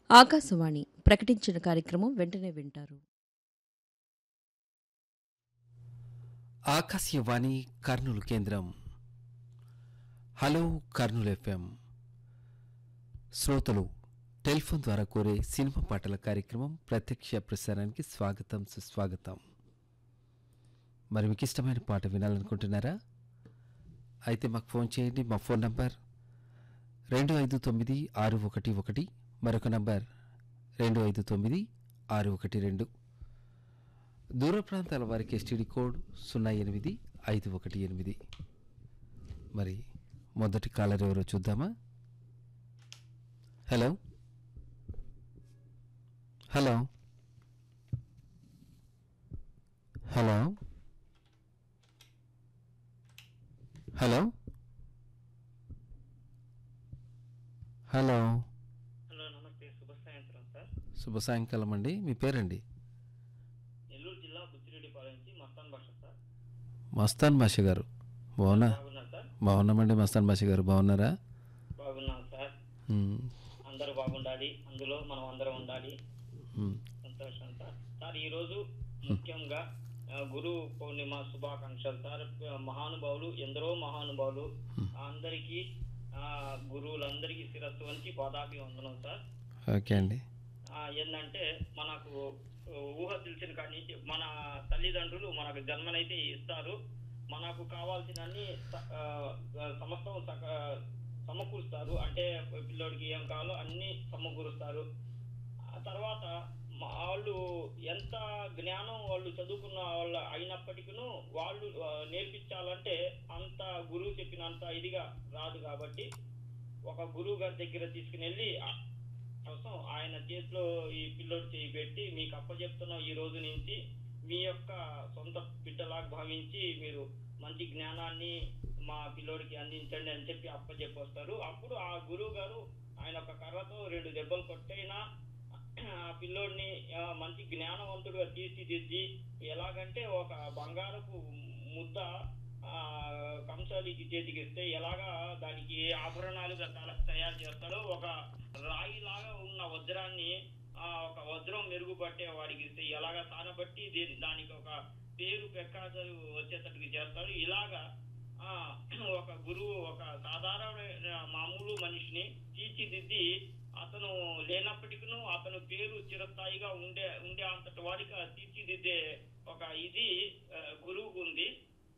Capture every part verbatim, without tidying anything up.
ఆకాశవాణి ప్రకటించిన కార్యక్రమం వెంటనే వింటారు. ఆకాశవాణి కర్నూలు కేంద్రం. Hello Kurnool FM. శ్రోతలు టెలిఫోన్ ద్వారా కోరే సినిమా పాటల కార్యక్రమం ప్రత్యక్ష ప్రసారానికి స్వాగతం, సుస్వాగతం. మరి మీకు ఇష్టమైన పాట వినాలనుకుంటున్నారా? అయితే మాకు ఫోన్ చేయండి. మా ఫోన్ నంబర్ రెండు ఐదు తొమ్మిది ఆరు ఒకటి ఒకటి, మరొక నంబర్ రెండు ఐదు తొమ్మిది ఆరు ఒకటి రెండు. దూర ప్రాంతాల వారికి ఎస్టీడీ కోడ్ సున్నా ఎనిమిది ఐదు ఒకటి ఎనిమిది. మరి మొదటి కాలర్ ఎవరో చూద్దామా? Hello hello hello hello hello hello, నమస్తే. శుభ సాయంత్రం సార్. శుభ సాయంకాలం అండి. మీ పేరండి? నెల్లూరు జిల్లా బుచ్చిరెడ్డిపాలెం నుంచి మస్తాన్ భాష సార్. మస్తాన్ భాష గారు బాగున్నా? బాగున్నారు సార్? బాగున్నామండి. మస్తాన్ భాష గారు బాగున్నారా? బాగున్నాం సార్. మ్మ్. అందరూ బాగుండాలి, అందులో మనం అందరం ఉండాలి. మ్మ్. సంతోషం సార్. సార్, ఈరోజు ముఖ్యంగా ఆ, గురు పౌర్ణిమ శుభాకాంక్షలు సార్. మహానుభావులు, ఎందరో మహానుభావులు అందరికీ, ఆ, గురువులందరికీ శిరస్సు వంచి పాదాభివందనం సార్. ఓకే అండి. ఆ, ఏంటంటే మనకు ఊహ తెలిసిన కాడి నుంచి మన తల్లిదండ్రులు మనకు జన్మనైతే ఇస్తారు. మనకు కావాల్సిన అన్ని సమస్తం సక- సమకూరుస్తారు. అంటే పిల్లోడికి ఏం కావాలో అన్ని సమకూరుస్తారు. ఆ తర్వాత మా వాళ్ళు ఎంత జ్ఞానం వాళ్ళు చదువుకున్న వాళ్ళు అయినప్పటికీ వాళ్ళు ఆ, నేర్పించాలంటే అంత గురువు చెప్పినంత ఇదిగా రాదు. కాబట్టి ఒక గురువు గారి దగ్గర తీసుకుని వెళ్ళి కోసం ఆయన చేతిలో ఈ పిల్లోడు చేయి పెట్టి మీకు అప్పచెప్తున్నాం, ఈ రోజు నుంచి మీ యొక్క సొంత బిడ్డలాగా భావించి మీరు మంచి జ్ఞానాన్ని మా పిల్లోడికి అందించండి అని చెప్పి అప్పచెప్పొస్తారు. అప్పుడు ఆ గురువు గారు ఆయన ఒక కర్రతో రెండు దెబ్బలు కొట్టైనా ఆ పిల్లోడిని ఆ, మంచి జ్ఞానవంతుడుగా తీర్చిదిద్ది, ఎలాగంటే ఒక బంగారపు ముద్ద ఆ కంసాలికి చేతికి ఇస్తే ఎలాగా దానికి ఆభరణాలుగా తల- తయారు చేస్తాడో, ఒక రాయి లాగా ఉన్న వజ్రాన్ని ఆ ఒక వజ్రం మెరుగుపట్టే వాడికి ఇస్తే ఎలాగా సానబట్టి దీ- దానికి ఒక పేరు ప్రఖ్యాతలు వచ్చేటట్టుగా చేస్తాడు. ఇలాగా ఆ ఒక గురువు ఒక సాధారణ మామూలు మనిషిని తీర్చిదిద్ది అతను లేనప్పటికీ అతను పేరు చిరస్థాయిగా ఉండే ఉండే అంతటి వాడిగా తీర్చిదిద్దే ఒక ఇది ఆ, గురువుకు ఉంది.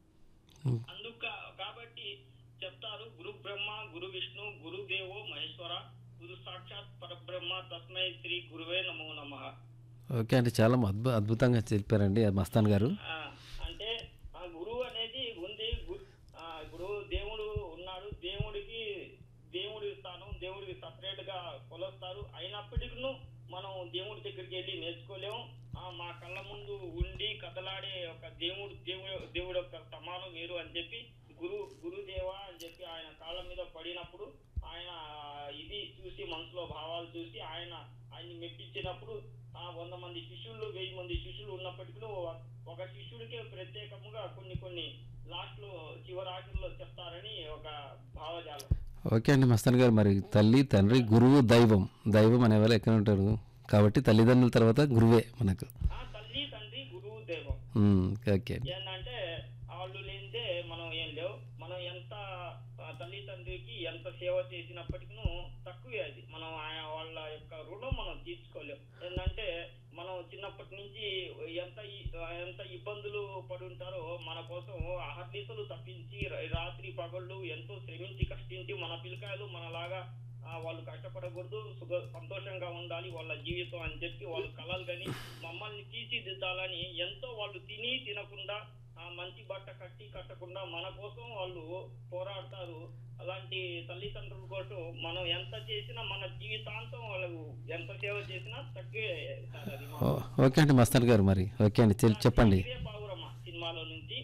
అందుక కాబట్టి చెప్తారు, గురు బ్రహ్మ గురు విష్ణు గురు దేవో మహేశ్వర గురు సాక్షాత్ పరబ్రహ్మ తస్మై శ్రీ గురువే నమో నమః. ఓకే అండి. చాలా అద్భుత అద్భుతంగా చెప్పారండి మస్తాన్ గారు. ఆ, అంటే ఆ గురువు అనేది ఉంది. గు- ఆ, ఇప్పుడు దేవుడు ఉన్నాడు. దేవుడికి దేవుడి స్థానం దేవుడికి సపరేట్ గా కొలుస్తారు. అయినప్పటికీ మనం దేవుడి దగ్గరికి వెళ్ళి నేర్చుకోలేము. ఆ, మా కళ్ళ ముందు ఉండి కదలాడే ఒక దేవుడు దేవుడు దేవుడు యొక్క సమానం మీరు అని చెప్పి గురు గురుదేవ అని చెప్పి ఆయన కాళ్ళ మీద పడినప్పుడు ఆయన ఇది చూసి మనసులో భావాలు చూసి ఆయన ఆయన్ని మెప్పించినప్పుడు ఆ వంద మంది శిష్యులు వెయ్యి మంది శిష్యులు ఉన్నప్పటికీ ఒక శిష్యుడికే ప్రత్యేకముగా కొన్ని కొన్ని లాస్ట్ లో చివరి ఆఖరిలో చెప్తారని ఒక భావజాలం. ఓకే అండి మస్తాన్ గారు. మరి తల్లి, తండ్రి, గురువు, దైవం. దైవం అనేవాళ్ళు ఎక్కడ ఉంటారు? కాబట్టి తల్లిదండ్రుల తర్వాత గురువే మనకు. ఆ తల్లి తండ్రి గురువు దైవం మ్మ్. ఓకే. ఏంటంటే వాళ్ళు లేనిదే మనం ఏం లేవు. మనం ఎంత ఆ, తల్లి తండ్రికి ఎంత సేవ చేసినప్పటికీ తక్కువే. అది మనం ఆయన వాళ్ళ యొక్క రుణం మనం తీర్చుకోలేం. ఏంటంటే మనం చిన్నప్పటి నుంచి ఎంత ఇ- ఎంత ఇబ్బందులు పడి ఉంటారో మన కోసం అహర్నిశలు తప్పించి ర- రాత్రి పగళ్ళు ఎంతో శ్రమించి కష్టించి మన పిల్లకాయలు మనలాగా ఆ, వాళ్ళు కష్టపడకూడదు, సుఖ సంతోషంగా ఉండాలి వాళ్ళ జీవితం అని చెప్పి వాళ్ళు కలలు కానీ మమ్మల్ని తీర్చిదిద్దాలని ఎంతో వాళ్ళు తిని తినకుండా ఆ మంచి బట్ట కట్టి కట్టకుండా మన కోసం వాళ్ళు పోరాడతారు. అలాంటి తల్లిదండ్రుల కోసం మనం ఎంత చేసినా మన జీవితాంతం వాళ్ళకు ఎంత సేవ చేసినా తక్కువే సార్. అది ఓ, ఓకే అండి మస్తాన్ గారు. మరి ఓకే అండి చె- చెప్పండి. ఇదే పావురమ్మ సినిమాలో నుంచి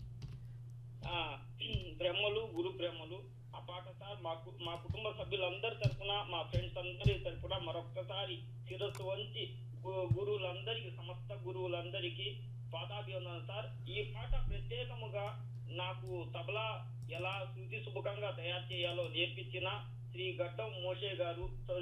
ఆ బ్రహ్మలు గురు బ్రహ్మలు ఆ పాట సార్. మాకు మా కుటుంబ సభ్యులందరి తరఫున మా ఫ్రెండ్స్ అందరి తరఫున మరొక్కసారి శిరస్సు వంచి గు- గురువులందరికీ సమస్త గురువులందరికీ పాదాభివందనం సార్. ఈ పాట ప్రత్యేకముగా నాకు తబలా ఎలా శృతి సుముఖంగా తయారు చేయాలో నేర్పించిన శ్రీ గడ్డం మోషే గారు